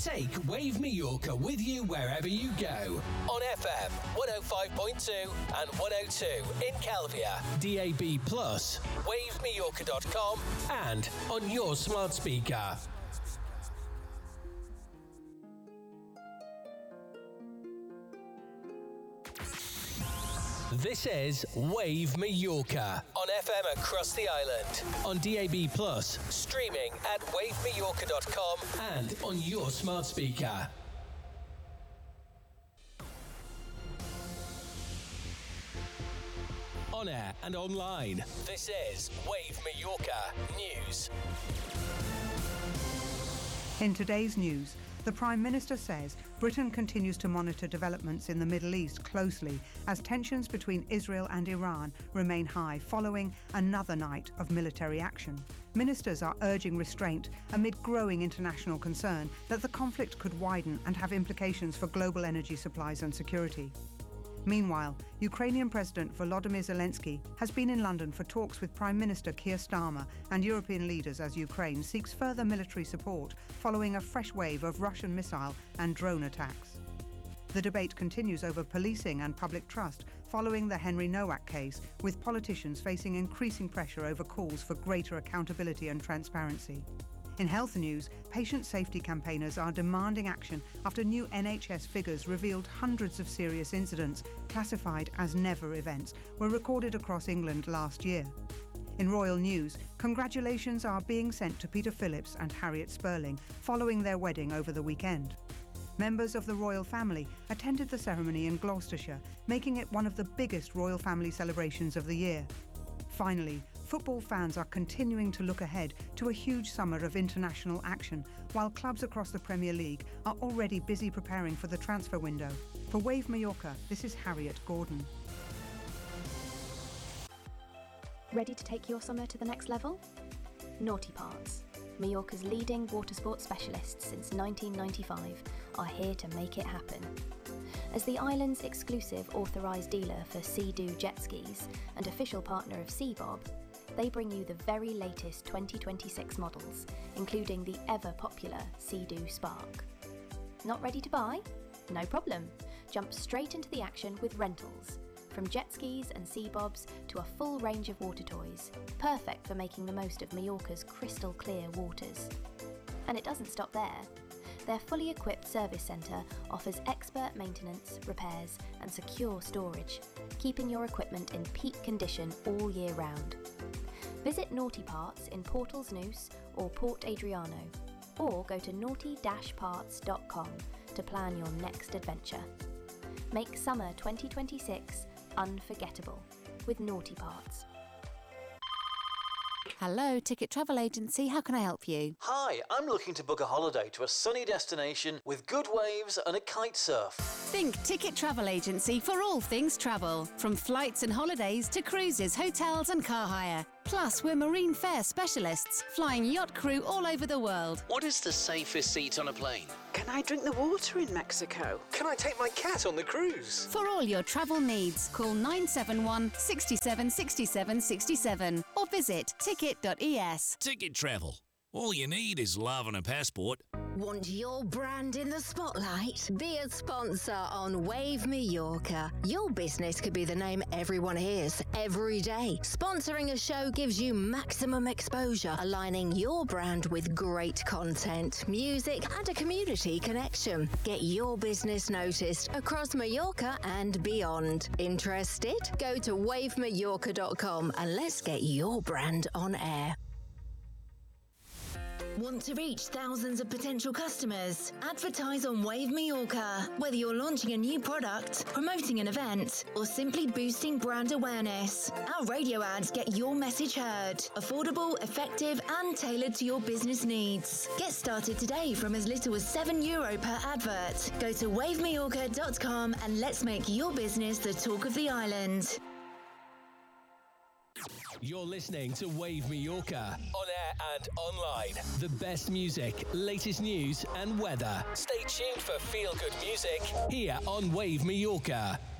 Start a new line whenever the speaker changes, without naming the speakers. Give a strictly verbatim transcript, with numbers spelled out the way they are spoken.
Take Wave Mallorca with you wherever you go. On F M, one oh five point two and one oh two in Calvia. D A B plus, wave mallorca dot com and on your smart speaker. This is Wave Mallorca on F M across the island, on D A B plus, streaming at wave mallorca dot com and on your smart speaker. On air and online, this is Wave Mallorca News.
In today's news, the Prime Minister says Britain continues to monitor developments in the Middle East closely as tensions between Israel and Iran remain high following another night of military action. Ministers are urging restraint amid growing international concern that the conflict could widen and have implications for global energy supplies and security. Meanwhile, Ukrainian President Volodymyr Zelensky has been in London for talks with Prime Minister Keir Starmer and European leaders as Ukraine seeks further military support following a fresh wave of Russian missile and drone attacks. The debate continues over policing and public trust following the Henry Nowak case, with politicians facing increasing pressure over calls for greater accountability and transparency. In health news, patient safety campaigners are demanding action after new N H S figures revealed hundreds of serious incidents, classified as never events, were recorded across England last year. In royal news, congratulations are being sent to Peter Phillips and Harriet Spurling following their wedding over the weekend. Members of the royal family attended the ceremony in Gloucestershire, making it one of the biggest royal family celebrations of the year. Finally, football fans are continuing to look ahead to a huge summer of international action, while clubs across the Premier League are already busy preparing for the transfer window. For Wave Mallorca, this is Harriet Gordon.
Ready to take your summer to the next level? Naughty Parts, Mallorca's leading water sports specialists since nineteen ninety-five, are here to make it happen. As the island's exclusive authorised dealer for Sea-Doo jet skis and official partner of Seabob, they bring you the very latest twenty twenty-six models, including the ever-popular Sea-Doo Spark. Not ready to buy? No problem. Jump straight into the action with rentals. From jet skis and Seabobs to a full range of water toys, perfect for making the most of Mallorca's crystal clear waters. And it doesn't stop there. Their fully equipped service centre offers expert maintenance, repairs and secure storage, keeping your equipment in peak condition all year round. Visit Naughty Parts in Portals Noose or Port Adriano, or go to naughty dash parts dot com to plan your next adventure. Make summer twenty twenty-six unforgettable with Naughty Parts.
Hello, Ticket Travel Agency. How can I help you?
Hi, I'm looking to book a holiday to a sunny destination with good waves and a kite surf.
Think Ticket Travel Agency for all things travel. From flights and holidays to cruises, hotels and car hire. Plus, we're marine fare specialists, flying yacht crew all over the world.
What is the safest seat on a plane?
Can I drink the water in Mexico?
Can I take my cat on the cruise?
For all your travel needs, call nine seven one, six seven six seven six seven or visit ticket dot e s.
Ticket Travel. All you need is love and a passport.
Want your brand in the spotlight? Be a sponsor on Wave Mallorca. Your business could be the name everyone hears every day. Sponsoring a show gives you maximum exposure, aligning your brand with great content, music and a community connection. Get your business noticed across Mallorca and beyond. Interested? Go to wave mallorca dot com and let's get your brand on air.
Want to reach thousands of potential customers? Advertise on Wave Mallorca. Whether you're launching a new product, promoting an event, or simply boosting brand awareness, our radio ads get your message heard. Affordable, effective, and tailored to your business needs. Get started today from as little as seven euro per advert. Go to wave mallorca dot com and let's make your business the talk of the island.
You're listening to Wave Mallorca, on air and online. The best music, latest news and weather. Stay tuned for feel-good music here on Wave Mallorca.